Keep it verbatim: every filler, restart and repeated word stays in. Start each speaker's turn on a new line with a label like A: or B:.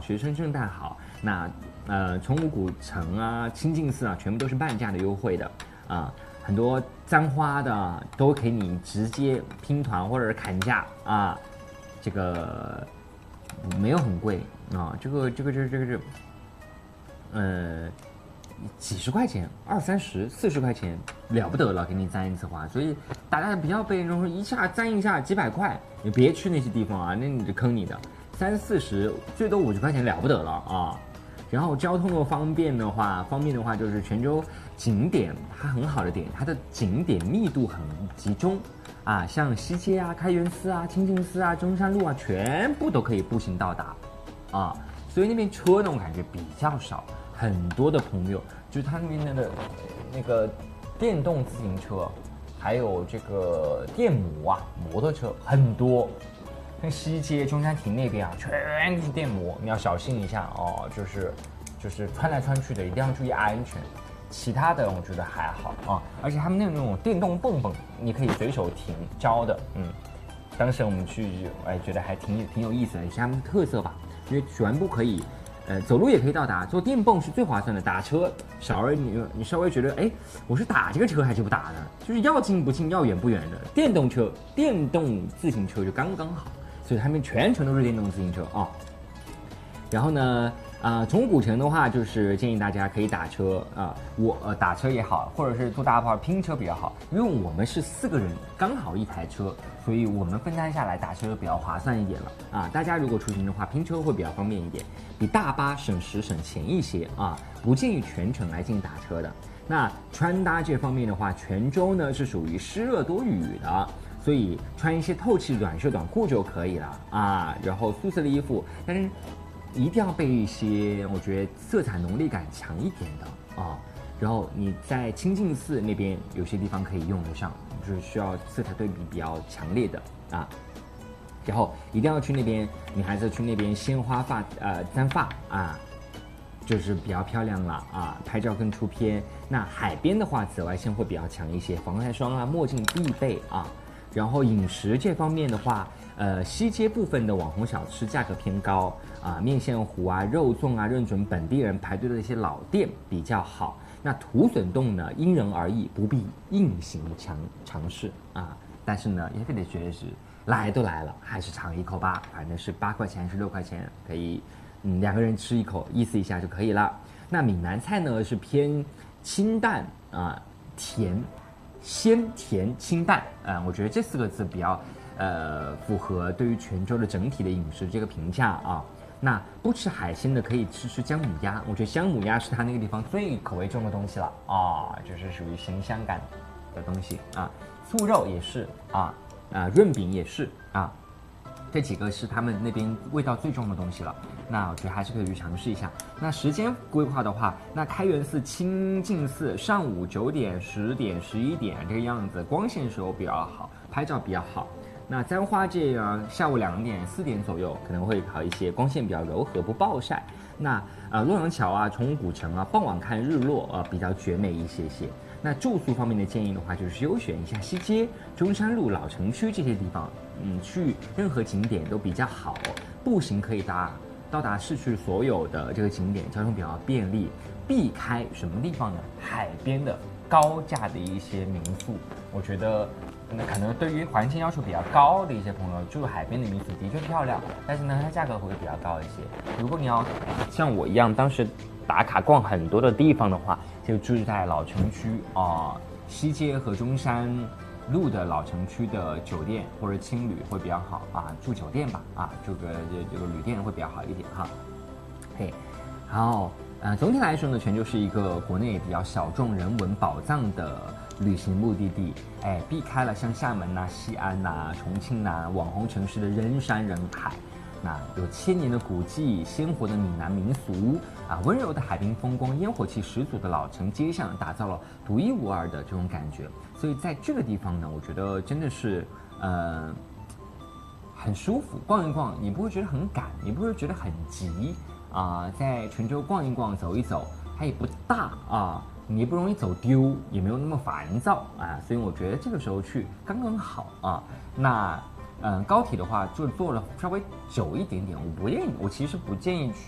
A: 学生圣诞好，那呃崇武古城啊、清净寺啊，全部都是半价的优惠的啊。很多簪花的都给你直接拼团或者是砍价啊，这个没有很贵啊，这个这个这个这个这，呃，几十块钱，二三十、四十块钱了不得了，给你簪一次花，所以大家不要被那种一下簪一下几百块，你别去那些地方啊，那你就坑你的，三四十最多五十块钱了不得了啊。然后交通的方便的话，方便的话就是泉州景点它很好的点，它的景点密度很集中啊，像西街啊、开元寺啊、清净寺啊、中山路啊，全部都可以步行到达啊，所以那边车那种感觉比较少。很多的朋友就是他那边的那个电动自行车，还有这个电摩啊、摩托车很多。像西街中山亭那边啊，全是电摩，你要小心一下哦。就是就是穿来穿去的，一定要注意安全。其他的我觉得还好啊，而且他们那种电动蹦蹦，你可以随手停招的。嗯，当时我们去，哎，觉得还挺挺有意思的，也是他们的特色吧。因为全部可以，呃，走路也可以到达，坐电蹦是最划算的。打车少而你你稍微觉得，哎，我是打这个车还是不打呢？就是要近不近，要远不远的。电动车、电动自行车就刚刚好。所以他们全程都是电动自行车啊。然后呢，啊、呃，从古城的话，就是建议大家可以打车啊、呃，我呃打车也好，或者是坐大巴拼车比较好，因为我们是四个人，刚好一台车，所以我们分担下来打车比较划算一点了啊。大家如果出行的话，拼车会比较方便一点，比大巴省时省钱一些啊，不建议全程来进行打车的。那穿搭这方面的话，泉州呢是属于湿热多雨的。所以穿一些透气短袖短裤就可以了啊，然后素色的衣服，但是一定要备一些我觉得色彩浓丽感强一点的啊。然后你在清净寺那边有些地方可以用得上，就是需要色彩对比比较强烈的啊。然后一定要去那边，女孩子去那边鲜花发呃簪发啊，就是比较漂亮了啊，拍照更出片。那海边的话，紫外线会比较强一些，防晒霜啊、墨镜必备啊。然后饮食这方面的话，呃，西街部分的网红小吃价格偏高啊，面线糊啊、肉粽啊，认准本地人排队的一些老店比较好。那土笋冻呢，因人而异，不必硬行尝尝试啊。但是呢，也非得觉得是来都来了，还是尝一口吧，反正是八块钱还是六块钱，可以，嗯，两个人吃一口，意思一下就可以了。那闽南菜呢是偏清淡啊，甜。鲜甜清淡，啊、呃，我觉得这四个字比较，呃，符合对于泉州的整体的饮食这个评价啊。那不吃海鲜的可以吃吃姜母鸭，我觉得姜母鸭是它那个地方最口味重的东西了啊，就是属于咸香感的东西啊。素肉也是啊，啊，润饼也是啊，这几个是他们那边味道最重的东西了。那我觉得还是可以去尝试一下。那时间规划的话，那开元寺、清净寺上午九点、十点、十一点这个样子，光线时候比较好，拍照比较好。那簪花这样下午两点、四点左右可能会好一些，光线比较柔和，不暴晒。那呃洛阳桥啊、崇武古城啊，傍晚看日落呃比较绝美一些些。那住宿方面的建议的话，就是优选一下西街、中山路、老城区这些地方，嗯，去任何景点都比较好，步行可以达。到达市区所有的这个景点，交通比较便利，避开什么地方呢？海边的高价的一些民宿，我觉得那可能对于环境要求比较高的一些朋友，住海边的民宿的确漂亮，但是呢，它价格会比较高一些。如果你要像我一样，当时打卡逛很多的地方的话，就住在老城区啊、呃，西街和中山路的老城区的酒店或者青旅会比较好啊，住酒店吧啊，住个这这个旅店会比较好一点哈。嘿，好，呃，总体来说呢，泉州是一个国内比较小众人文宝藏的旅行目的地，哎，避开了像厦门呐、西安呐、重庆呐网红城市的人山人海。那有千年的古迹，鲜活的闽南民俗啊，温柔的海滨风光，烟火气十足的老城街巷，打造了独一无二的这种感觉。所以在这个地方呢，我觉得真的是呃很舒服，逛一逛你不会觉得很赶，你不会觉得很急啊、呃。在泉州逛一逛，走一走，它也不大啊，你也不容易走丢，也没有那么烦躁啊。所以我觉得这个时候去刚刚好啊。那。嗯，高铁的话就坐了稍微久一点点，我不建议，我其实不建议去